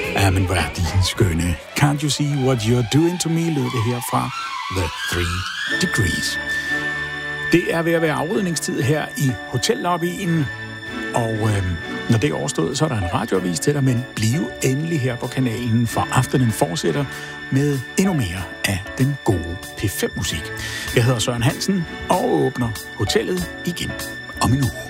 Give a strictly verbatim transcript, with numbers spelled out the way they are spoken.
Ja, men hvor er de skønne. Can't you see what you're doing to me, lød det her fra The Three Degrees. Det er ved at være afrydningstid her i hotellobbyen, og øh, når det er overstået, så er der en radioavis til dig, men bliv endelig her på kanalen, for aftenen fortsætter med endnu mere af den gode P fem musik. Jeg hedder Søren Hansen og åbner hotellet igen om en uge.